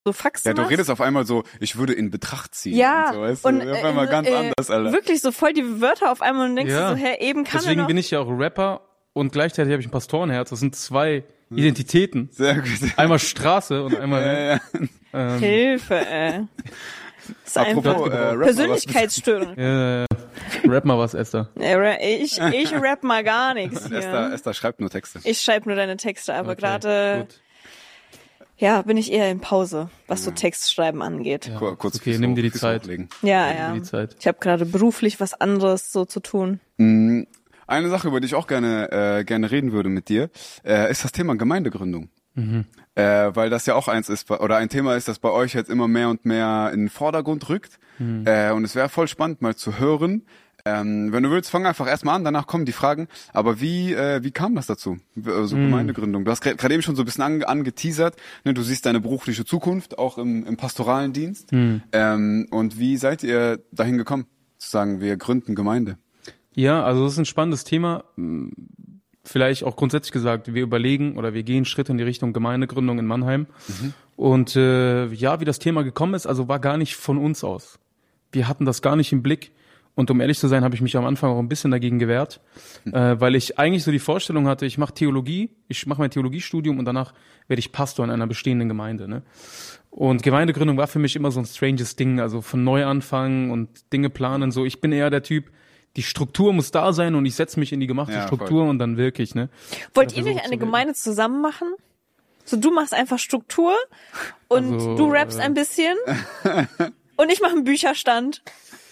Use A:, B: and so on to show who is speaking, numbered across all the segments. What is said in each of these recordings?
A: so Faxen
B: Ja, du
A: machst.
B: redest auf einmal so, ich würde in Betracht ziehen.
A: Ja,
B: und so, weißt du?
A: und
B: Auf einmal ganz anders, Alter.
A: wirklich so voll die Wörter auf einmal und denkst
C: Ja.
A: du so, eben kann er
C: Deswegen
A: noch.
C: bin ich ja auch Rapper und gleichzeitig habe ich ein Pastorenherz. Das sind zwei Identitäten.
B: Sehr gut.
C: Einmal Straße und einmal
A: Hilfe, Das ist einfach
B: Apropos, Rapper,
A: Persönlichkeitsstörung.
C: Rap mal was, Esther.
A: Ich rap mal gar nichts hier.
B: Esther schreibt nur Texte.
A: Ich schreibe nur deine Texte, aber
C: Okay,
A: gerade
C: gut.
A: ja, bin ich eher in Pause, was so Textschreiben angeht.
C: Ja,
B: Kurz
C: okay,
B: Füße
C: nimm dir die
B: Füße
C: Zeit.
B: hochlegen.
A: Ja.
C: Die Zeit.
A: Ich habe gerade beruflich was anderes so zu tun.
B: Eine Sache, über die ich auch gerne reden würde mit dir, ist das Thema Gemeindegründung. Weil das ja auch ein Thema ist, das bei euch jetzt immer mehr und mehr in den Vordergrund rückt. Und es wäre voll spannend, mal zu hören. Wenn du willst, fang einfach erstmal an, danach kommen die Fragen. Aber wie kam das dazu? So Gemeindegründung. Du hast gerade eben schon so ein bisschen angeteasert. Ne, du siehst deine berufliche Zukunft auch im pastoralen Dienst. Und wie seid ihr dahin gekommen, zu sagen, wir gründen Gemeinde?
C: Ja, also das ist ein spannendes Thema. Vielleicht auch grundsätzlich gesagt, wir überlegen oder wir gehen Schritte in die Richtung Gemeindegründung in Mannheim. Und wie das Thema gekommen ist, also war gar nicht von uns aus. Wir hatten das gar nicht im Blick. Und um ehrlich zu sein, habe ich mich am Anfang auch ein bisschen dagegen gewehrt, weil ich eigentlich so die Vorstellung hatte, ich mache Theologie, ich mache mein Theologiestudium und danach werde ich Pastor in einer bestehenden Gemeinde. Ne? Und Gemeindegründung war für mich immer so ein stranges Ding, also von Neuanfang und Dinge planen. So, ich bin eher der Typ, die Struktur muss da sein und ich setze mich in die gemachte Struktur und dann wirke ich. Ne?
A: Wollt ihr nicht eine Gemeinde zusammen machen? So, du machst einfach Struktur und
C: Also,
A: du rappst ein bisschen und ich mache einen Bücherstand.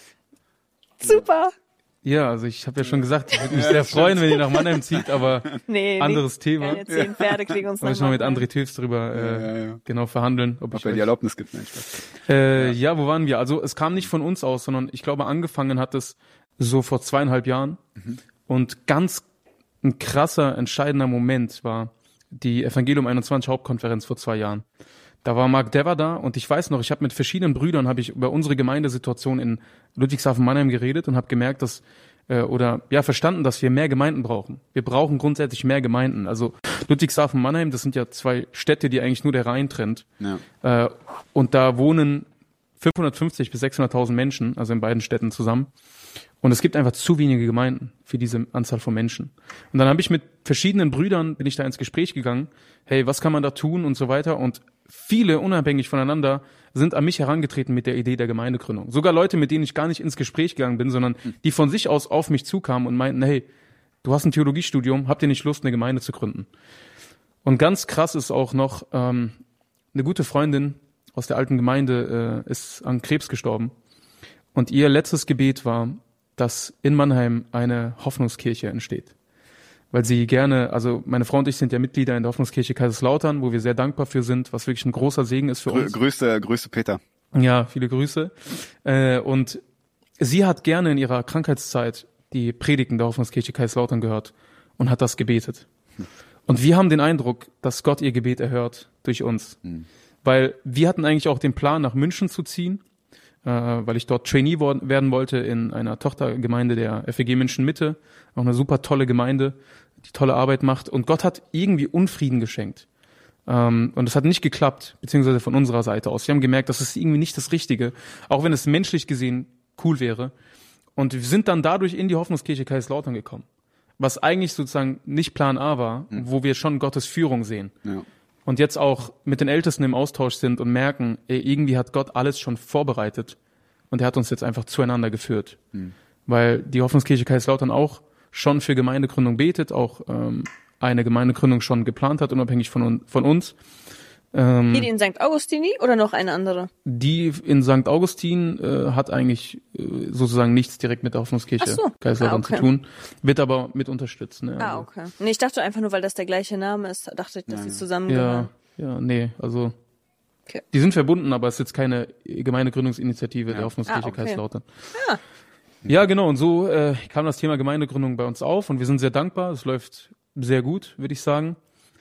A: Super.
C: Ja, also ich habe ja schon gesagt, ich würde mich sehr freuen, wenn ihr nach Mannheim zieht, aber anderes Thema.
A: Keine 10 Pferde kriegen uns
C: Soll ich noch mit André Tüfs drüber genau verhandeln, ob
B: er die Erlaubnis gibt. Nein,
C: wo waren wir? Also es kam nicht von uns aus, sondern ich glaube, angefangen hat es so vor 2,5 Jahren. Und ganz ein krasser, entscheidender Moment war die Evangelium 21 Hauptkonferenz vor 2 Jahren. Da war Mark Dever da und ich weiß noch, ich habe mit verschiedenen Brüdern über unsere Gemeindesituation in Ludwigshafen-Mannheim geredet und habe gemerkt, verstanden, dass wir mehr Gemeinden brauchen. Wir brauchen grundsätzlich mehr Gemeinden. Also Ludwigshafen-Mannheim, das sind ja 2 Städte, die eigentlich nur der Rhein trennt. Ja. Und da wohnen 550 bis 600.000 Menschen, also in beiden Städten zusammen. Und es gibt einfach zu wenige Gemeinden für diese Anzahl von Menschen. Und dann habe ich mit verschiedenen Brüdern, bin ich da ins Gespräch gegangen, hey, was kann man da tun und so weiter. Und viele, unabhängig voneinander, sind an mich herangetreten mit der Idee der Gemeindegründung. Sogar Leute, mit denen ich gar nicht ins Gespräch gegangen bin, sondern die von sich aus auf mich zukamen und meinten, hey, du hast ein Theologiestudium, habt ihr nicht Lust, eine Gemeinde zu gründen? Und ganz krass ist auch noch, eine gute Freundin aus der alten Gemeinde ist an Krebs gestorben. Und ihr letztes Gebet war, dass in Mannheim eine Hoffnungskirche entsteht. Weil sie gerne, also meine Frau und ich sind ja Mitglieder in der Hoffnungskirche Kaiserslautern, wo wir sehr dankbar für sind, was wirklich ein großer Segen ist für uns.
B: Grüße Peter.
C: Ja, viele Grüße. Und sie hat gerne in ihrer Krankheitszeit die Predigten der Hoffnungskirche Kaiserslautern gehört und hat das gebetet. Und wir haben den Eindruck, dass Gott ihr Gebet erhört durch uns. Weil wir hatten eigentlich auch den Plan, nach München zu ziehen, weil ich dort Trainee werden wollte in einer Tochtergemeinde der FEG München Mitte, auch eine super tolle Gemeinde, die tolle Arbeit macht. Und Gott hat irgendwie Unfrieden geschenkt. Und es hat nicht geklappt, beziehungsweise von unserer Seite aus. Wir haben gemerkt, das ist irgendwie nicht das Richtige, auch wenn es menschlich gesehen cool wäre. Und wir sind dann dadurch in die Hoffnungskirche Kaiserslautern gekommen, was eigentlich sozusagen nicht Plan A war, wo wir schon Gottes Führung sehen. Ja. Und jetzt auch mit den Ältesten im Austausch sind und merken, irgendwie hat Gott alles schon vorbereitet und er hat uns jetzt einfach zueinander geführt. Weil die Hoffnungskirche Kaiserslautern auch schon für Gemeindegründung betet, auch eine Gemeindegründung schon geplant hat, unabhängig von uns.
A: Die in St. Augustini oder noch eine andere?
C: Die in St. Augustin hat eigentlich sozusagen nichts direkt mit der Hoffnungskirche Kaiserslautern zu tun, wird aber mit unterstützt. Ne?
A: Okay. Nee, ich dachte einfach nur, weil das der gleiche Name ist, dachte ich, dass die zusammengehören.
C: Also die sind verbunden, aber es ist jetzt keine Gemeindegründungsinitiative der Hoffnungskirche Kaiserslautern. Ja, genau, und so kam das Thema Gemeindegründung bei uns auf und wir sind sehr dankbar, es läuft sehr gut, würde ich sagen.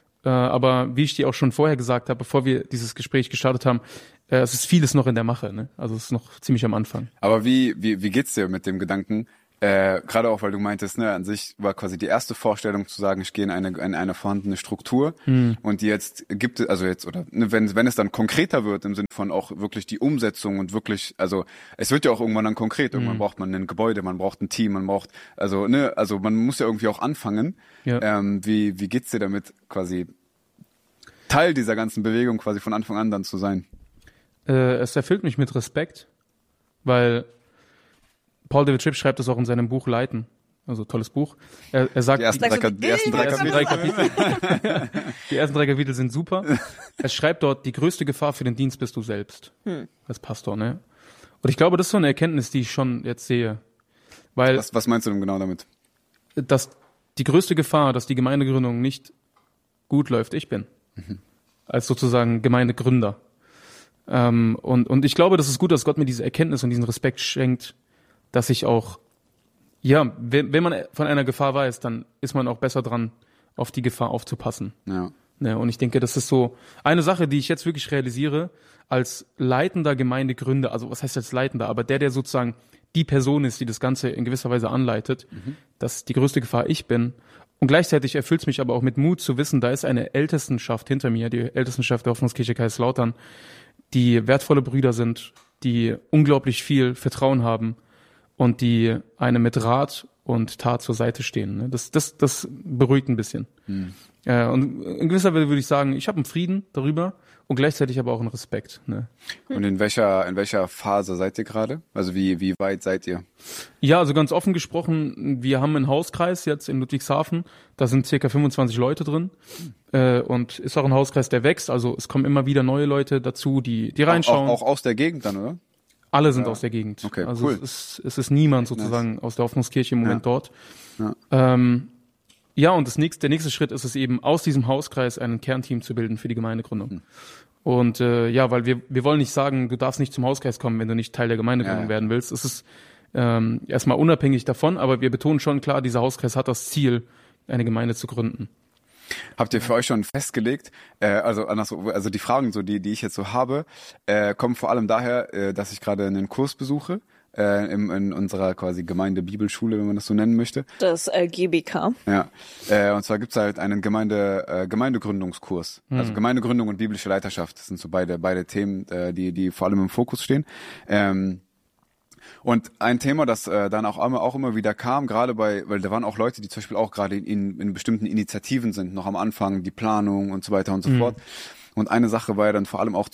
C: Aber wie ich dir auch schon vorher gesagt habe, bevor wir dieses Gespräch gestartet haben, es ist vieles noch in der Mache, ne? Also es ist noch ziemlich am Anfang.
B: Aber wie geht's dir mit dem Gedanken, Gerade auch, weil du meintest, ne, an sich war quasi die erste Vorstellung zu sagen, ich gehe in eine vorhandene Struktur und die jetzt gibt es, also jetzt, oder ne, wenn es dann konkreter wird, im Sinne von auch wirklich die Umsetzung und wirklich, also es wird ja auch irgendwann dann konkret, irgendwann braucht man ein Gebäude, man braucht ein Team, man braucht, also man muss ja irgendwie auch anfangen.
C: Ja.
B: Wie geht's dir damit, quasi Teil dieser ganzen Bewegung quasi von Anfang an dann zu sein?
C: Es erfüllt mich mit Respekt, weil Paul David Tripp schreibt das auch in seinem Buch Leiten. Also tolles Buch. Er sagt,
B: Die ersten drei Kapitel.
C: Die ersten 3 Kapitel sind super. Er schreibt dort, die größte Gefahr für den Dienst bist du selbst. Als Pastor, ne? Und ich glaube, das ist so eine Erkenntnis, die ich schon jetzt sehe. Weil,
B: Was meinst du denn genau damit?
C: dass die größte Gefahr, dass die Gemeindegründung nicht gut läuft, ich bin. Als sozusagen Gemeindegründer. Und ich glaube, das ist gut, dass Gott mir diese Erkenntnis und diesen Respekt schenkt, dass ich auch, ja, wenn man von einer Gefahr weiß, dann ist man auch besser dran, auf die Gefahr aufzupassen.
B: Ja.
C: Ne, und ich denke, das ist so eine Sache, die ich jetzt wirklich realisiere, als leitender Gemeindegründer, also was heißt als leitender, aber der sozusagen die Person ist, die das Ganze in gewisser Weise anleitet, dass die größte Gefahr ich bin. Und gleichzeitig erfüllt es mich aber auch mit Mut zu wissen, da ist eine Ältestenschaft hinter mir, die Ältestenschaft der Hoffnungskirche Kaiserslautern, die wertvolle Brüder sind, die unglaublich viel Vertrauen haben und die einem mit Rat und Tat zur Seite stehen. Ne? Das beruhigt ein bisschen. Und in gewisser Weise würde ich sagen, ich habe einen Frieden darüber und gleichzeitig aber auch einen Respekt. Ne?
B: Und in welcher Phase seid ihr gerade? Also wie weit seid ihr?
C: Ja, also ganz offen gesprochen, wir haben einen Hauskreis jetzt in Ludwigshafen, da sind circa 25 Leute drin und ist auch ein Hauskreis, der wächst, also es kommen immer wieder neue Leute dazu, die reinschauen.
B: Auch aus der Gegend dann, oder?
C: Alle sind aus der Gegend.
B: Okay,
C: also
B: cool.
C: es ist niemand sozusagen aus der Hoffnungskirche im Moment dort.
B: Ja.
C: Ja, und der nächste Schritt ist es eben, aus diesem Hauskreis ein Kernteam zu bilden für die Gemeindegründung. Und weil wir wollen nicht sagen, du darfst nicht zum Hauskreis kommen, wenn du nicht Teil der Gemeindegründung werden willst. Es ist erstmal unabhängig davon, aber wir betonen schon klar, dieser Hauskreis hat das Ziel, eine Gemeinde zu gründen.
B: Habt ihr für euch schon festgelegt, also die Fragen, so die ich jetzt so habe, kommen vor allem daher, dass ich gerade einen Kurs besuche, in unserer quasi Gemeinde-Bibelschule, wenn man das so nennen möchte.
A: Das GBK.
B: Ja, und zwar gibt's halt einen Gemeindegründungskurs. Also Gemeindegründung und biblische Leiterschaft, das sind so beide Themen, die vor allem im Fokus stehen. Und ein Thema, das dann auch immer wieder kam, gerade weil da waren auch Leute, die zum Beispiel auch gerade in bestimmten Initiativen sind, noch am Anfang, die Planung und so weiter und so fort. Und eine Sache war ja dann vor allem auch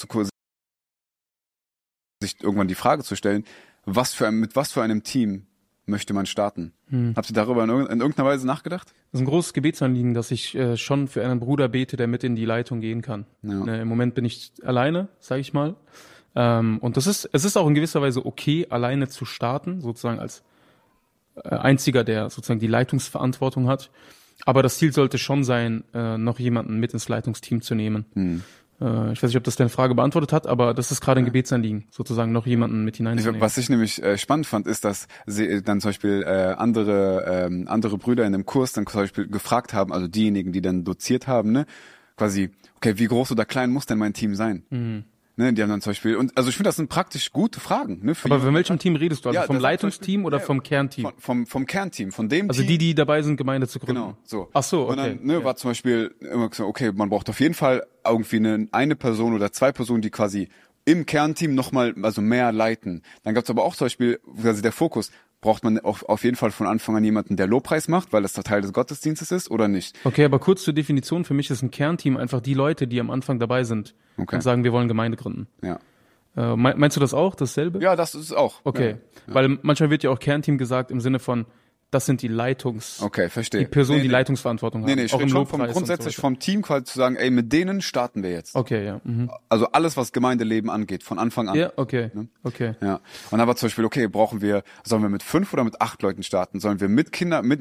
B: sich irgendwann die Frage zu stellen, mit was für einem Team möchte man starten? Habt ihr darüber in irgendeiner Weise nachgedacht?
C: Das ist ein großes Gebetsanliegen, dass ich schon für einen Bruder bete, der mit in die Leitung gehen kann.
B: Ja.
C: Im Moment bin ich alleine, sage ich mal. Und es ist auch in gewisser Weise okay, alleine zu starten, sozusagen als einziger, der sozusagen die Leitungsverantwortung hat. Aber das Ziel sollte schon sein, noch jemanden mit ins Leitungsteam zu nehmen. Ich weiß nicht, ob das deine Frage beantwortet hat, aber das ist gerade ein Gebetsanliegen, sozusagen noch jemanden mit hineinzunehmen.
B: Was ich nämlich spannend fand, ist, dass sie dann zum Beispiel andere Brüder in dem Kurs dann zum Beispiel gefragt haben, also diejenigen, die dann doziert haben, ne, quasi, okay, wie groß oder klein muss denn mein Team sein? Ne, die haben dann zum Beispiel, und also ich finde, das sind praktisch gute Fragen. Ne,
C: aber von welchem Team redest du? Also vom Leitungsteam oder vom Kernteam?
B: Vom Kernteam, von dem
C: also
B: Team.
C: die dabei sind, Gemeinde zu gründen.
B: Genau, so.
C: Ach so, okay.
B: Und dann war zum Beispiel immer gesagt, okay, man braucht auf jeden Fall irgendwie eine Person oder 2 Personen, die quasi im Kernteam nochmal, also mehr leiten. Dann gab es aber auch zum Beispiel, quasi der Fokus, braucht man auf jeden Fall von Anfang an jemanden, der Lobpreis macht, weil das der Teil des Gottesdienstes ist, oder nicht?
C: Okay, aber kurz zur Definition, für mich ist ein Kernteam einfach die Leute, die am Anfang dabei sind und sagen, wir wollen Gemeinde gründen.
B: Ja.
C: Meinst du das auch, dasselbe?
B: Ja, das ist auch.
C: Okay, ja. Weil manchmal wird ja auch Kernteam gesagt im Sinne von, das sind die
B: verstehe.
C: Die Personen, die Leitungsverantwortung haben.
B: Ich rede schon grundsätzlich vom Team quasi zu sagen, ey, mit denen starten wir jetzt.
C: Okay, ja.
B: Also alles, was Gemeindeleben angeht, von Anfang an.
C: Ja, okay.
B: Ne?
C: Okay.
B: Ja. Und dann war zum Beispiel, okay, sollen wir mit 5 oder mit 8 Leuten starten? Sollen wir mit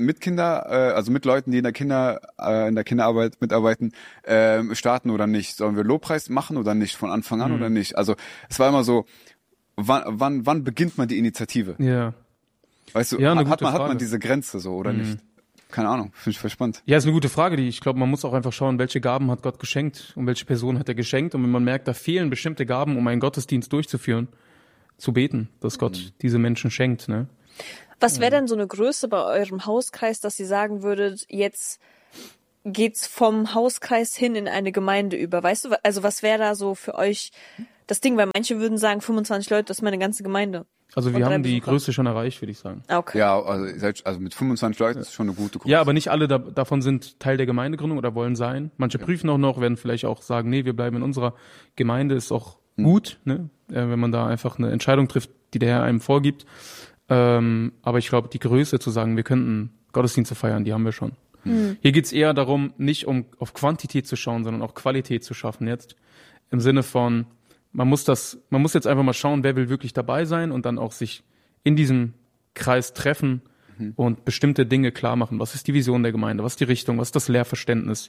B: Leuten, die in der Kinderarbeit mitarbeiten, starten oder nicht? Sollen wir Lobpreis machen oder nicht? Von Anfang an oder nicht? Also es war immer so, wann beginnt man die Initiative?
C: Ja.
B: Weißt du,
C: ja,
B: hat man diese Grenze so oder nicht? Keine Ahnung, finde ich voll spannend.
C: Ja, ist eine gute Frage, ich glaube, man muss auch einfach schauen, welche Gaben hat Gott geschenkt und welche Person hat er geschenkt. Und wenn man merkt, da fehlen bestimmte Gaben, um einen Gottesdienst durchzuführen, zu beten, dass Gott diese Menschen schenkt. Ne?
A: Was wäre denn so eine Größe bei eurem Hauskreis, dass ihr sagen würdet, jetzt geht's vom Hauskreis hin in eine Gemeinde über? Weißt du, also was wäre da so für euch das Ding? Weil manche würden sagen, 25 Leute, das ist meine ganze Gemeinde.
C: Also wir haben die Größe schon erreicht, würde ich sagen.
A: Okay.
B: Ja, also mit 25 Leuten ist schon eine gute Größe.
C: Ja, aber nicht alle davon sind Teil der Gemeindegründung oder wollen sein. Manche prüfen auch noch, werden vielleicht auch sagen, nee, wir bleiben in unserer Gemeinde, ist auch gut, ne? Wenn man da einfach eine Entscheidung trifft, die der Herr einem vorgibt. Aber ich glaube, die Größe zu sagen, wir könnten Gottesdienste feiern, die haben wir schon. Hier geht's eher darum, nicht um auf Quantität zu schauen, sondern auch Qualität zu schaffen jetzt. Im Sinne von, man muss jetzt einfach mal schauen, wer will wirklich dabei sein und dann auch sich in diesem Kreis treffen und bestimmte Dinge klar machen. Was ist die Vision der Gemeinde? Was ist die Richtung? Was ist das Lehrverständnis?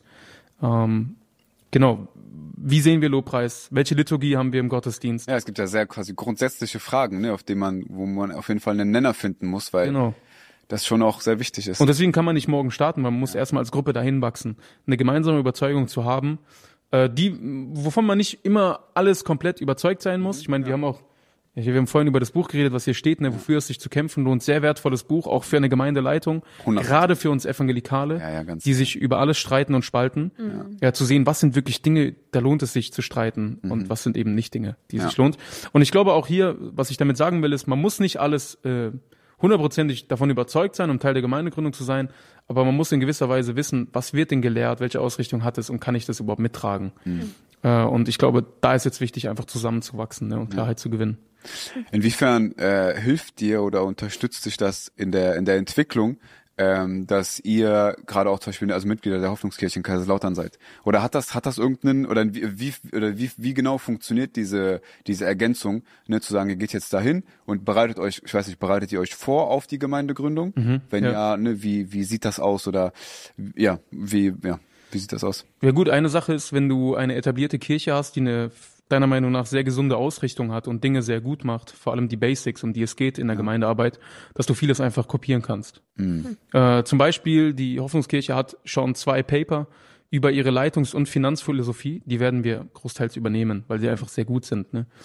C: Genau. Wie sehen wir Lobpreis? Welche Liturgie haben wir im Gottesdienst?
B: Ja, es gibt ja sehr quasi grundsätzliche Fragen, ne, wo man auf jeden Fall einen Nenner finden muss, weil das schon auch sehr wichtig ist.
C: Und deswegen kann man nicht morgen starten, man muss erstmal als Gruppe dahin wachsen. Eine gemeinsame Überzeugung zu haben, wovon man nicht immer alles komplett überzeugt sein muss. Ich meine, wir haben vorhin über das Buch geredet, was hier steht, ne, wofür es sich zu kämpfen lohnt. Sehr wertvolles Buch, auch für eine Gemeindeleitung, 100%. Gerade für uns Evangelikale, die sich über alles streiten und spalten. Ja, zu sehen, was sind wirklich Dinge, da lohnt es sich zu streiten und was sind eben nicht Dinge, die sich lohnt. Und ich glaube auch hier, was ich damit sagen will, ist, man muss nicht alles 100%ig davon überzeugt sein, um Teil der Gemeindegründung zu sein, aber man muss in gewisser Weise wissen, was wird denn gelehrt, welche Ausrichtung hat es und kann ich das überhaupt mittragen. Und ich glaube, da ist jetzt wichtig, einfach zusammenzuwachsen, ne, und Klarheit zu gewinnen.
B: Inwiefern hilft dir oder unterstützt dich das in der Entwicklung, dass ihr gerade auch zum Beispiel also Mitglieder der Hoffnungskirche in Kaiserslautern seid? Oder hat das irgendeinen oder wie genau funktioniert diese Ergänzung, ne, zu sagen, ihr geht jetzt dahin und bereitet ihr euch vor auf die Gemeindegründung? Wenn ja, ne, wie sieht das aus oder wie sieht das aus?
C: Ja gut, eine Sache ist, wenn du eine etablierte Kirche hast, die eine deiner Meinung nach sehr gesunde Ausrichtung hat und Dinge sehr gut macht, vor allem die Basics, um die es geht in der Gemeindearbeit, dass du vieles einfach kopieren kannst. Zum Beispiel, die Hoffnungskirche hat schon 2 Paper über ihre Leitungs- und Finanzphilosophie, die werden wir großteils übernehmen, weil sie einfach sehr gut sind. Ne?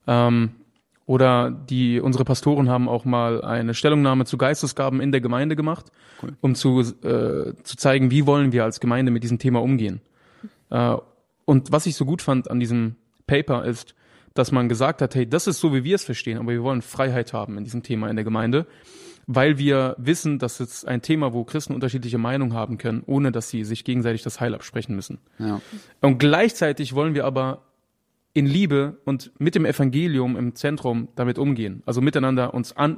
C: Oder unsere Pastoren haben auch mal eine Stellungnahme zu Geistesgaben in der Gemeinde gemacht, um zu zeigen, wie wollen wir als Gemeinde mit diesem Thema umgehen. Und was ich so gut fand an diesem Paper ist, dass man gesagt hat, hey, das ist so, wie wir es verstehen, aber wir wollen Freiheit haben in diesem Thema in der Gemeinde, weil wir wissen, dass es ein Thema, wo Christen unterschiedliche Meinungen haben können, ohne dass sie sich gegenseitig das Heil absprechen müssen. Ja. Und gleichzeitig wollen wir aber in Liebe und mit dem Evangelium im Zentrum damit umgehen, also miteinander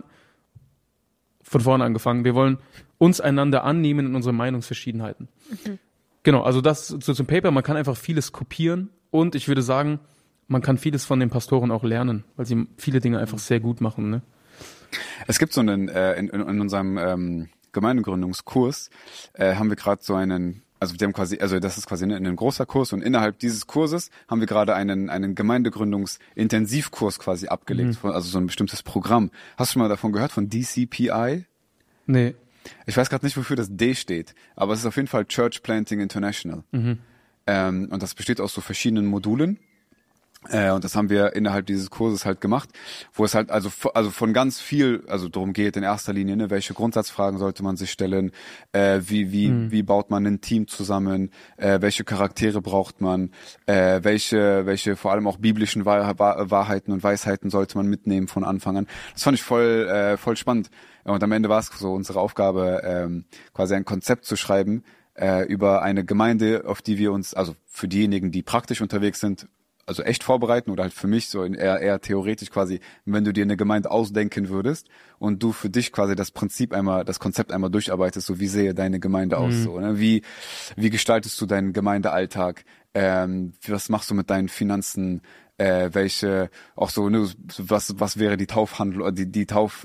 C: von vorne angefangen, wir wollen uns einander annehmen in unseren Meinungsverschiedenheiten. Genau, also das zum Paper, man kann einfach vieles kopieren und ich würde sagen, man kann vieles von den Pastoren auch lernen, weil sie viele Dinge einfach sehr gut machen. Ne?
B: Es gibt so einen, in unserem Gemeindegründungskurs haben wir gerade so einen, also wir haben quasi, also das ist quasi ein großer Kurs und innerhalb dieses Kurses haben wir gerade einen Gemeindegründungsintensivkurs quasi abgelegt, also so ein bestimmtes Programm. Hast du schon mal davon gehört, von DCPI?
C: Nee.
B: Ich weiß gerade nicht, wofür das D steht, aber es ist auf jeden Fall Church Planting International. Und das besteht aus so verschiedenen Modulen. Und das haben wir innerhalb dieses Kurses halt gemacht, wo es halt also von ganz viel, also darum geht in erster Linie, ne, welche Grundsatzfragen sollte man sich stellen, wie baut man ein Team zusammen, welche Charaktere braucht man, welche vor allem auch biblischen Wahrheiten und Weisheiten sollte man mitnehmen von Anfang an. Das fand ich voll spannend. Und am Ende war es so unsere Aufgabe, quasi ein Konzept zu schreiben über eine Gemeinde, auf die wir uns, also für diejenigen, die praktisch unterwegs sind, also echt vorbereiten oder halt für mich so eher theoretisch quasi, wenn du dir eine Gemeinde ausdenken würdest und du für dich quasi das Konzept einmal durcharbeitest, so wie sehe deine Gemeinde aus, so, ne? Wie gestaltest du deinen Gemeindealltag, was machst du mit deinen Finanzen, welche, auch so, ne, was wäre die Taufhandlung, die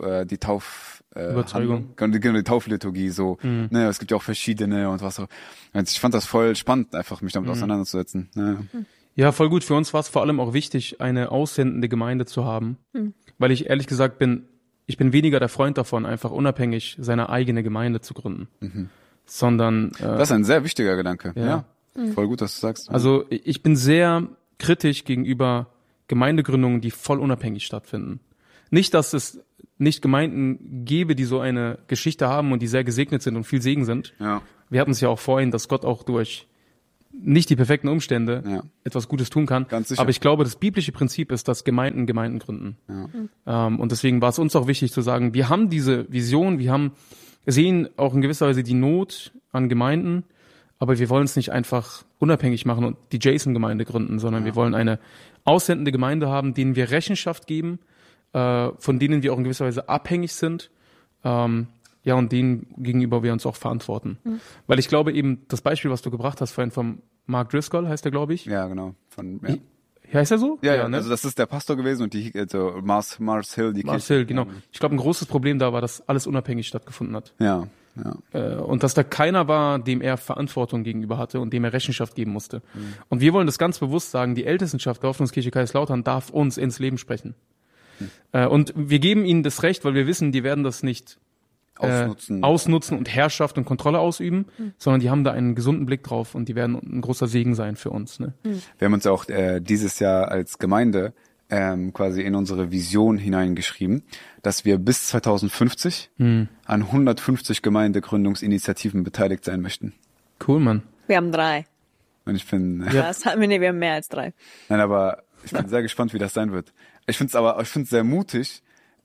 C: Überzeugung.
B: Die Taufliturgie, so, ne, es gibt ja auch verschiedene und was auch. Ich fand das voll spannend, einfach mich damit auseinanderzusetzen, ne.
C: Ja, voll gut. Für uns war es vor allem auch wichtig, eine aussendende Gemeinde zu haben, weil ich ehrlich gesagt bin weniger der Freund davon, einfach unabhängig seine eigene Gemeinde zu gründen, sondern
B: das ist ein sehr wichtiger Gedanke. Ja. Voll gut, dass du sagst.
C: Also ich bin sehr kritisch gegenüber Gemeindegründungen, die voll unabhängig stattfinden. Nicht, dass es nicht Gemeinden gäbe, die so eine Geschichte haben und die sehr gesegnet sind und viel Segen sind.
B: Ja.
C: Wir hatten es ja auch vorhin, dass Gott auch durch nicht die perfekten Umstände etwas Gutes tun kann.
B: Ganz sicher.
C: Aber ich glaube, das biblische Prinzip ist, dass Gemeinden gründen.
B: Ja.
C: Und deswegen war es uns auch wichtig zu sagen, wir haben diese Vision, sehen auch in gewisser Weise die Not an Gemeinden, aber wir wollen es nicht einfach unabhängig machen und die Jason-Gemeinde gründen, sondern wir wollen eine aussendende Gemeinde haben, denen wir Rechenschaft geben, von denen wir auch in gewisser Weise abhängig sind, und denen gegenüber wir uns auch verantworten. Weil ich glaube eben, das Beispiel, was du gebracht hast vorhin vom Mark Driscoll, heißt der, glaube ich.
B: Ja, genau.
C: Heißt er so?
B: Ja,
C: ne?
B: also das ist der Pastor gewesen und Mars Hill, die
C: Mars
B: Kirche.
C: Hill, genau. Ich glaube, ein großes Problem da war, dass alles unabhängig stattgefunden hat.
B: Ja.
C: Und dass da keiner war, dem er Verantwortung gegenüber hatte und dem er Rechenschaft geben musste. Und wir wollen das ganz bewusst sagen, die Ältestenschaft der Hoffnungskirche Kaiserslautern darf uns ins Leben sprechen. Und wir geben ihnen das Recht, weil wir wissen, die werden das nicht ausnutzen und Herrschaft und Kontrolle ausüben, sondern die haben da einen gesunden Blick drauf und die werden ein großer Segen sein für uns. Ne?
B: Wir haben uns auch dieses Jahr als Gemeinde quasi in unsere Vision hineingeschrieben, dass wir bis 2050 an 150 Gemeindegründungsinitiativen beteiligt sein möchten.
C: Cool, Mann.
A: Wir haben 3.
B: Und ich bin
A: Wir haben mehr als 3.
B: Nein, aber ich bin sehr gespannt, wie das sein wird. Ich finde es sehr mutig.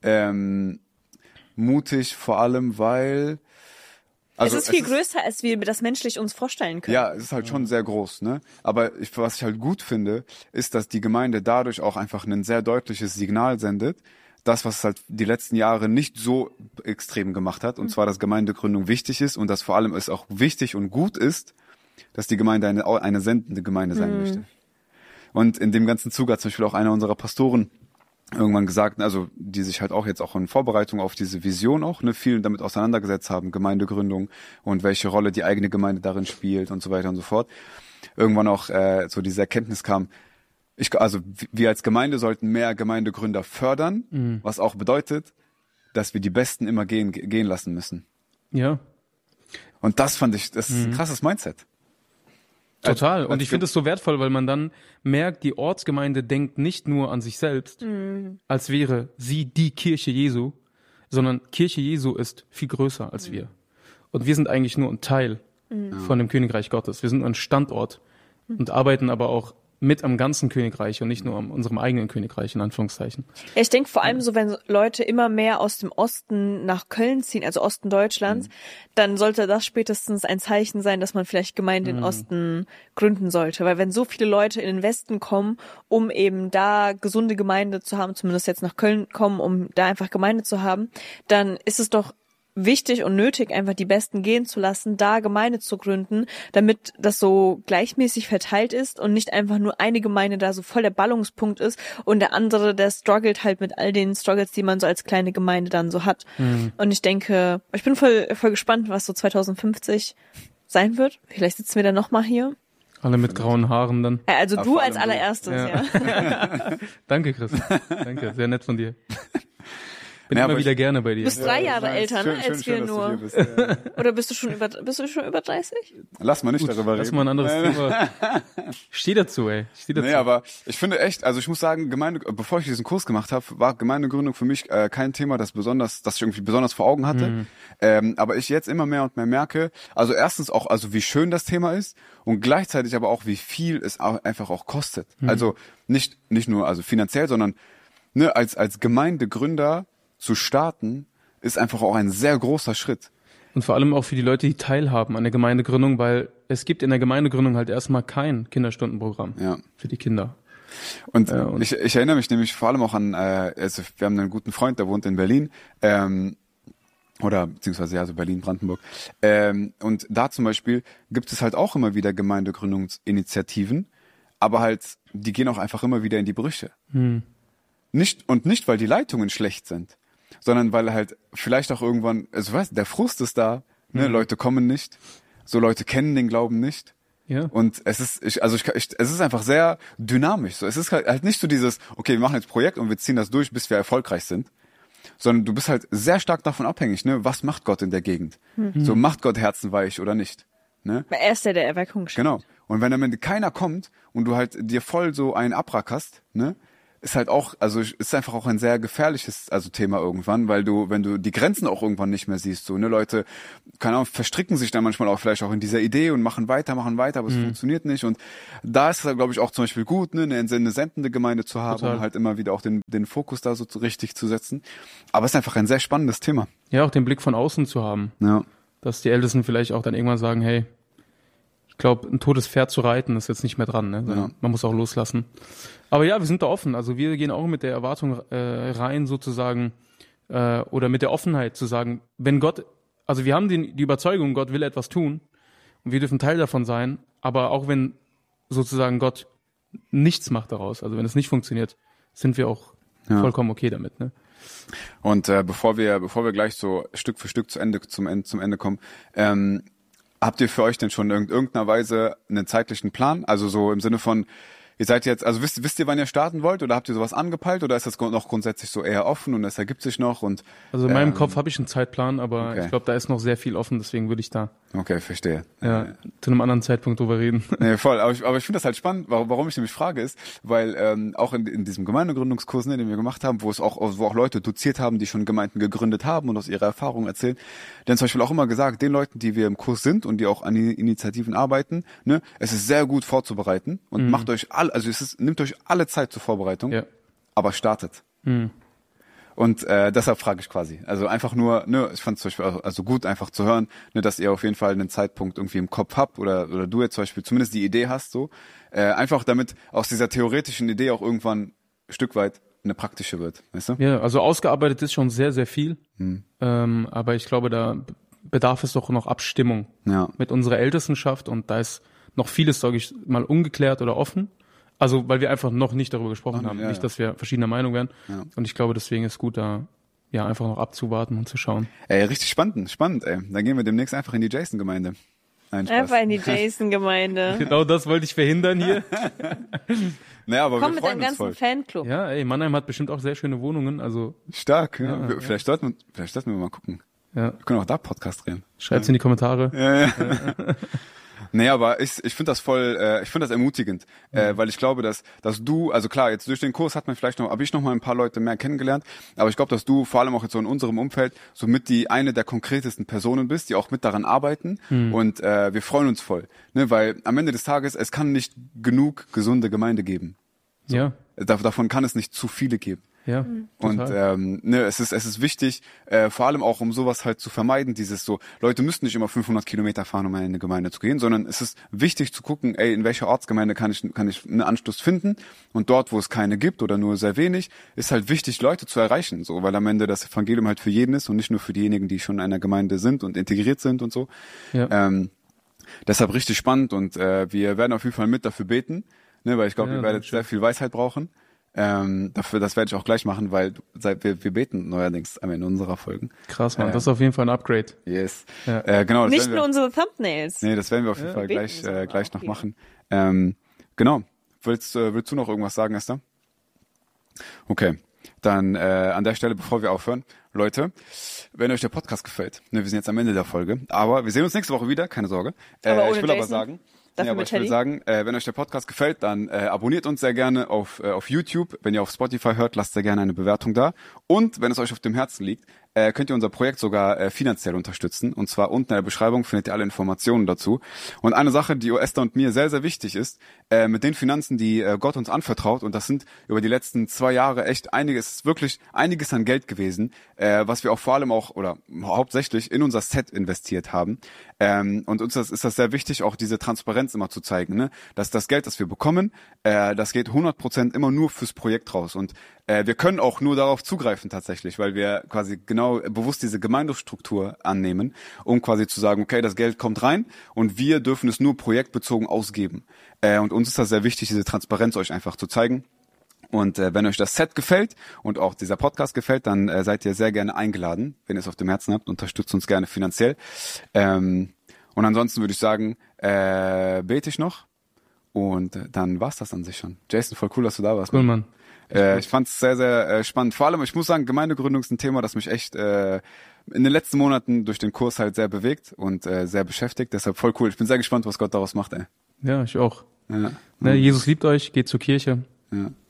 B: Mutig vor allem, weil
A: es ist viel größer, als wir das menschlich uns vorstellen können.
B: Ja, es ist halt schon sehr groß, ne? Aber was ich halt gut finde, ist, dass die Gemeinde dadurch auch einfach ein sehr deutliches Signal sendet. Das, was halt die letzten Jahre nicht so extrem gemacht hat, und zwar, dass Gemeindegründung wichtig ist und dass vor allem es auch wichtig und gut ist, dass die Gemeinde eine sendende Gemeinde sein möchte. Und in dem ganzen Zuge hat zum Beispiel auch einer unserer Pastoren irgendwann gesagt, also die sich halt auch jetzt auch in Vorbereitung auf diese Vision auch viel damit auseinandergesetzt haben, Gemeindegründung und welche Rolle die eigene Gemeinde darin spielt und so weiter und so fort. Irgendwann auch so diese Erkenntnis kam, wir als Gemeinde sollten mehr Gemeindegründer fördern, was auch bedeutet, dass wir die Besten immer gehen lassen müssen.
C: Ja.
B: Und das ist ein krasses Mindset.
C: Total. Und ich finde es so wertvoll, weil man dann merkt, die Ortsgemeinde denkt nicht nur an sich selbst, als wäre sie die Kirche Jesu, sondern Kirche Jesu ist viel größer als wir. Und wir sind eigentlich nur ein Teil von dem Königreich Gottes. Wir sind nur ein Standort und arbeiten aber auch mit am ganzen Königreich und nicht nur an unserem eigenen Königreich, in Anführungszeichen.
A: Ja, ich denke vor allem so, wenn Leute immer mehr aus dem Osten nach Köln ziehen, also Osten Deutschlands, dann sollte das spätestens ein Zeichen sein, dass man vielleicht Gemeinde in Osten gründen sollte. Weil wenn so viele Leute in den Westen kommen, um eben da gesunde Gemeinde zu haben, zumindest jetzt nach Köln kommen, um da einfach Gemeinde zu haben, dann ist es doch wichtig und nötig, einfach die Besten gehen zu lassen, da Gemeinde zu gründen, damit das so gleichmäßig verteilt ist und nicht einfach nur eine Gemeinde da so voll der Ballungspunkt ist und der andere, der struggelt halt mit all den Struggles, die man so als kleine Gemeinde dann so hat. Und ich denke, ich bin voll gespannt, was so 2050 sein wird. Vielleicht sitzen wir dann nochmal hier.
C: Alle mit grauen Haaren dann.
A: Ja, also du als allererstes, ja.
C: Danke, Chris. Danke, sehr nett von dir. Bin immer wieder gerne bei dir.
A: Du bist 3 Jahre älter, ne, als wir nur.
B: Bist, ja.
A: Oder bist du schon über 30?
B: Lass mal nicht darüber reden.
C: Lass mal ein anderes Thema. Steh dazu, ey.
B: Nee, aber ich finde echt, also ich muss sagen, bevor ich diesen Kurs gemacht habe, war Gemeindegründung für mich kein Thema, das ich irgendwie besonders vor Augen hatte. Aber ich jetzt immer mehr und mehr merke, also erstens auch, also wie schön das Thema ist und gleichzeitig aber auch, wie viel es auch einfach auch kostet. Also nicht nur also finanziell, sondern ne, als Gemeindegründer zu starten, ist einfach auch ein sehr großer Schritt.
C: Und vor allem auch für die Leute, die teilhaben an der Gemeindegründung, weil es gibt in der Gemeindegründung halt erstmal kein Kinderstundenprogramm für die Kinder.
B: Und ich erinnere mich nämlich vor allem auch an, also wir haben einen guten Freund, der wohnt in Berlin, beziehungsweise Berlin-Brandenburg. Und da zum Beispiel gibt es halt auch immer wieder Gemeindegründungsinitiativen, aber halt, die gehen auch einfach immer wieder in die Brüche. Nicht, weil die Leitungen schlecht sind, sondern weil halt vielleicht auch irgendwann, also weißt, der Frust ist da, ne? Leute kommen nicht, so Leute kennen den Glauben nicht.
C: Ja.
B: Und es ist einfach sehr dynamisch. So, es ist halt nicht so dieses, okay, wir machen jetzt ein Projekt und wir ziehen das durch, bis wir erfolgreich sind, sondern du bist halt sehr stark davon abhängig, ne? Was macht Gott in der Gegend? So, macht Gott Herzen weich oder nicht? Ne?
A: Er ist ja der Erweckung.
B: Genau. Und wenn am Ende keiner kommt und du halt dir voll so einen Abrack hast, ne? ist halt auch, also ist einfach auch ein sehr gefährliches, also Thema irgendwann, weil wenn du die Grenzen auch irgendwann nicht mehr siehst, so, ne, Leute, keine Ahnung, verstricken sich dann manchmal auch vielleicht auch in dieser Idee und machen weiter, aber es funktioniert nicht und da ist es, glaube ich, auch zum Beispiel gut, ne, eine sendende Gemeinde zu haben, um halt immer wieder auch den Fokus da so richtig zu setzen, aber es ist einfach ein sehr spannendes Thema.
C: Ja, auch den Blick von außen zu haben.
B: Ja.
C: Dass die Ältesten vielleicht auch dann irgendwann sagen, hey, ich glaube, ein totes Pferd zu reiten ist jetzt nicht mehr dran, ne?
B: Ja.
C: Man muss auch loslassen. Aber ja, wir sind da offen. Also wir gehen auch mit der Erwartung rein sozusagen oder mit der Offenheit zu sagen, wenn Gott, also wir haben die Überzeugung, Gott will etwas tun und wir dürfen Teil davon sein, aber auch wenn sozusagen Gott nichts macht daraus, also wenn es nicht funktioniert, sind wir auch vollkommen okay damit, ne?
B: Und bevor wir gleich so Stück für Stück zum Ende kommen, habt ihr für euch denn schon in irgendeiner Weise einen zeitlichen Plan? Also so im Sinne von, ihr seid jetzt, also wisst ihr, wann ihr starten wollt oder habt ihr sowas angepeilt oder ist das noch grundsätzlich so eher offen und es ergibt sich noch? Und
C: also in meinem Kopf habe ich einen Zeitplan, aber ich glaube, da ist noch sehr viel offen, deswegen würde ich da
B: verstehe.
C: Zu einem anderen Zeitpunkt drüber reden.
B: Nee, voll, aber ich finde das halt spannend, warum ich nämlich frage ist, weil auch in diesem Gemeindegründungskurs, ne, den wir gemacht haben, wo auch Leute doziert haben, die schon Gemeinden gegründet haben und aus ihrer Erfahrung erzählen, die haben zum Beispiel auch immer gesagt, den Leuten, die wir im Kurs sind und die auch an Initiativen arbeiten, ne, es ist sehr gut vorzubereiten und macht euch nimmt euch alle Zeit zur Vorbereitung, aber startet. Und deshalb frage ich quasi. Also einfach nur, ne, ich fand es zum Beispiel also gut, einfach zu hören, ne, dass ihr auf jeden Fall einen Zeitpunkt irgendwie im Kopf habt oder du jetzt zum Beispiel zumindest die Idee hast, so. Einfach damit aus dieser theoretischen Idee auch irgendwann ein Stück weit eine praktische wird, weißt du?
C: Ja, also ausgearbeitet ist schon sehr, sehr viel. Aber ich glaube, da bedarf es doch noch Abstimmung mit unserer Ältestenschaft und da ist noch vieles, sage ich mal, ungeklärt oder offen. Also, weil wir einfach noch nicht darüber gesprochen haben. Nicht, dass wir verschiedener Meinung wären. Ja. Und ich glaube, deswegen ist gut, da einfach noch abzuwarten und zu schauen.
B: Ey, richtig spannend, ey. Dann gehen wir demnächst einfach in die Jason-Gemeinde.
A: Einfach in die Jason-Gemeinde.
C: Genau das wollte ich verhindern hier.
B: Naja, aber
A: komm
B: wir
A: mit deinem
B: freuen uns
A: ganzen
B: voll.
A: Fanclub.
C: Ja, ey, Mannheim hat bestimmt auch sehr schöne Wohnungen, also.
B: Stark, ja. Vielleicht sollten wir mal gucken.
C: Ja.
B: Wir können auch da Podcast drehen.
C: Schreibt's in die Kommentare.
B: Ja. Nee, aber ich finde das voll, ich finde das ermutigend, weil ich glaube, dass du, also klar, jetzt durch den Kurs habe ich noch mal ein paar Leute mehr kennengelernt, aber ich glaube, dass du vor allem auch jetzt so in unserem Umfeld so mit eine der konkretesten Personen bist, die auch mit daran arbeiten und wir freuen uns voll, ne, weil am Ende des Tages, es kann nicht genug gesunde Gemeinde geben. So.
C: Ja.
B: Davon kann es nicht zu viele geben.
C: Ja,
B: und es ist wichtig, vor allem auch um sowas halt zu vermeiden, dieses so, Leute müssen nicht immer 500 Kilometer fahren, um in eine Gemeinde zu gehen, sondern es ist wichtig zu gucken, ey, in welcher Ortsgemeinde kann ich einen Anschluss finden und dort, wo es keine gibt oder nur sehr wenig, ist halt wichtig, Leute zu erreichen, so, weil am Ende das Evangelium halt für jeden ist und nicht nur für diejenigen, die schon in einer Gemeinde sind und integriert sind und so. Ja. Deshalb richtig spannend und wir werden auf jeden Fall dafür beten, ne, weil ich glaube, ihr werdet sehr viel Weisheit brauchen. Das werde ich auch gleich machen, weil wir beten neuerdings am Ende unserer Folgen.
C: Krass, Mann, das ist auf jeden Fall ein Upgrade.
B: Yes.
C: Ja.
B: Genau.
A: Nicht nur unsere Thumbnails.
B: Nee, das werden wir auf jeden Fall gleich noch machen. Genau. Willst du noch irgendwas sagen, Esther? Okay. Dann an der Stelle, bevor wir aufhören, Leute, wenn euch der Podcast gefällt, ne, wir sind jetzt am Ende der Folge, aber wir sehen uns nächste Woche wieder, keine Sorge. Ich will aber sagen, ich will sagen, wenn euch der Podcast gefällt, dann abonniert uns sehr gerne auf YouTube. Wenn ihr auf Spotify hört, lasst sehr gerne eine Bewertung da. Und wenn es euch auf dem Herzen liegt, könnt ihr unser Projekt sogar finanziell unterstützen. Und zwar unten in der Beschreibung findet ihr alle Informationen dazu. Und eine Sache, die Esther und mir sehr, sehr wichtig ist, mit den Finanzen, die Gott uns anvertraut, und das sind über die letzten 2 Jahre echt wirklich einiges an Geld gewesen, was wir auch vor allem oder hauptsächlich in unser Set investiert haben. Und uns ist das sehr wichtig, auch diese Transparenz immer zu zeigen, ne? Dass das Geld, das wir bekommen, das geht 100% immer nur fürs Projekt raus. Und wir können auch nur darauf zugreifen tatsächlich, weil wir quasi genau bewusst diese Gemeindestruktur annehmen, um quasi zu sagen, okay, das Geld kommt rein und wir dürfen es nur projektbezogen ausgeben. Und uns ist das sehr wichtig, diese Transparenz euch einfach zu zeigen. Und wenn euch das Set gefällt und auch dieser Podcast gefällt, dann seid ihr sehr gerne eingeladen. Wenn ihr es auf dem Herzen habt, unterstützt uns gerne finanziell. Und ansonsten würde ich sagen, bete ich noch. Und dann war's das an sich schon. Jason, voll cool, dass du da warst.
C: Cool, Mann.
B: Ich fand's sehr, sehr spannend. Vor allem, ich muss sagen, Gemeindegründung ist ein Thema, das mich echt in den letzten Monaten durch den Kurs halt sehr bewegt und sehr beschäftigt. Deshalb voll cool. Ich bin sehr gespannt, was Gott daraus macht, ey.
C: Ja, ich auch.
B: Ja.
C: Ne, Jesus liebt euch, geht zur Kirche.
B: Ja.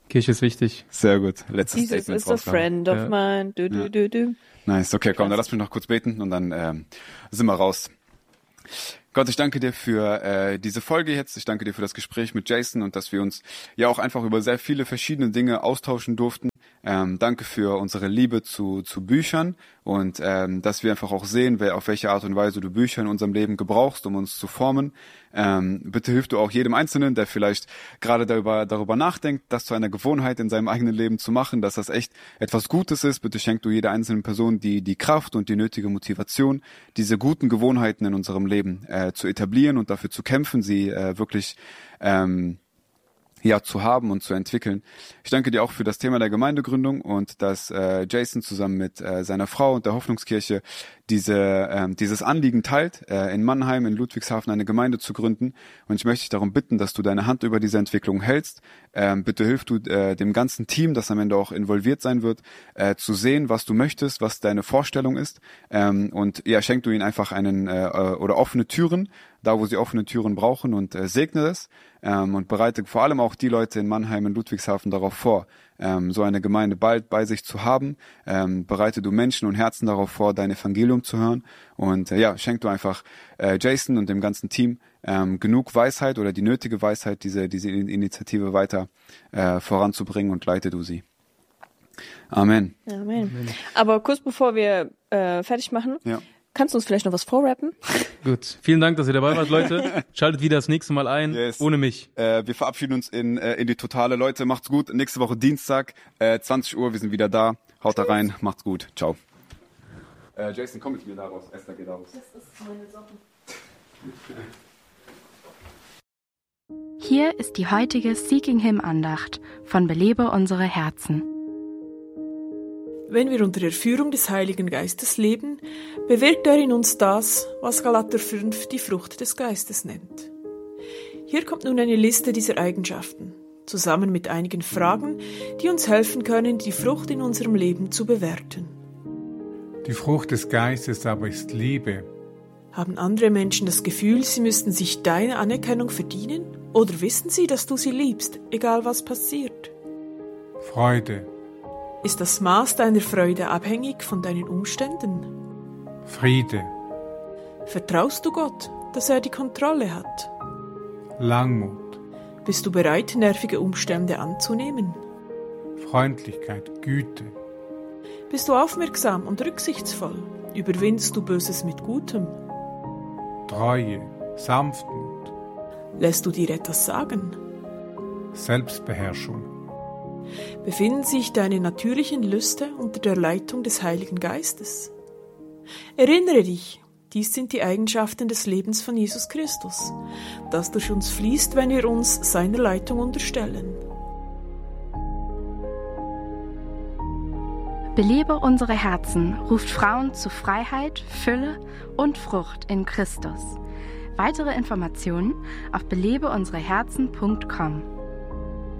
C: Kirche ist wichtig.
B: Sehr gut. Letztes
A: Jesus
B: Statement
A: is a friend of mine.
B: Nice, okay, komm, dann lass mich noch kurz beten und dann sind wir raus. Gott, ich danke dir für diese Folge jetzt. Ich danke dir für das Gespräch mit Jason und dass wir uns ja auch einfach über sehr viele verschiedene Dinge austauschen durften. Danke für unsere Liebe zu Büchern und dass wir einfach auch sehen, auf welche Art und Weise du Bücher in unserem Leben gebrauchst, um uns zu formen. Bitte hilf du auch jedem Einzelnen, der vielleicht gerade darüber nachdenkt, das zu einer Gewohnheit in seinem eigenen Leben zu machen, dass das echt etwas Gutes ist. Bitte schenk du jeder einzelnen Person die Kraft und die nötige Motivation, diese guten Gewohnheiten in unserem Leben zu etablieren und dafür zu kämpfen, sie wirklich zu haben und zu entwickeln. Ich danke dir auch für das Thema der Gemeindegründung und dass Jason zusammen mit seiner Frau und der Hoffnungskirche dieses Anliegen teilt, in Mannheim, in Ludwigshafen eine Gemeinde zu gründen. Und ich möchte dich darum bitten, dass du deine Hand über diese Entwicklung hältst. Bitte hilf du dem ganzen Team, das am Ende auch involviert sein wird, zu sehen, was du möchtest, was deine Vorstellung ist. Und ja, schenk du ihnen einfach oder offene Türen, da wo sie offene Türen brauchen und segne es. Und bereite vor allem auch die Leute in Mannheim, in Ludwigshafen darauf vor, so eine Gemeinde bald bei sich zu haben. Bereite du Menschen und Herzen darauf vor, dein Evangelium zu hören. Und schenk du einfach Jason und dem ganzen Team genug Weisheit oder die nötige Weisheit, diese Initiative weiter voranzubringen und leite du sie. Amen.
A: Amen. Aber kurz bevor wir fertig machen, kannst du uns vielleicht noch was vorrappen?
C: Gut. Vielen Dank, dass ihr dabei wart, Leute. Schaltet wieder das nächste Mal ein, ohne mich.
B: Wir verabschieden uns in die Totale. Leute, macht's gut. Nächste Woche Dienstag, 20 Uhr, wir sind wieder da. Haut da rein, macht's gut. Ciao. Jason, komm mit mir da raus. Esther, geh da raus. Das ist meine Sache.
D: Hier ist die heutige Seeking Him Andacht von Belebe unsere Herzen.
E: Wenn wir unter der Führung des Heiligen Geistes leben, bewirkt er in uns das, was Galater 5 die Frucht des Geistes nennt. Hier kommt nun eine Liste dieser Eigenschaften, zusammen mit einigen Fragen, die uns helfen können, die Frucht in unserem Leben zu bewerten.
F: Die Frucht des Geistes aber ist Liebe.
E: Haben andere Menschen das Gefühl, sie müssten sich deine Anerkennung verdienen? Oder wissen sie, dass du sie liebst, egal was passiert?
F: Freude.
E: Ist das Maß deiner Freude abhängig von deinen Umständen?
F: Friede.
E: Vertraust du Gott, dass er die Kontrolle hat?
F: Langmut.
E: Bist du bereit, nervige Umstände anzunehmen?
F: Freundlichkeit, Güte.
E: Bist du aufmerksam und rücksichtsvoll? Überwindest du Böses mit Gutem?
F: Treue, Sanftmut.
E: Lässt du dir etwas sagen?
F: Selbstbeherrschung.
E: Befinden sich deine natürlichen Lüste unter der Leitung des Heiligen Geistes? Erinnere dich, dies sind die Eigenschaften des Lebens von Jesus Christus, das durch uns fließt, wenn wir uns seiner Leitung unterstellen.
D: Belebe unsere Herzen ruft Frauen zu Freiheit, Fülle und Frucht in Christus. Weitere Informationen auf belebeunsereherzen.com.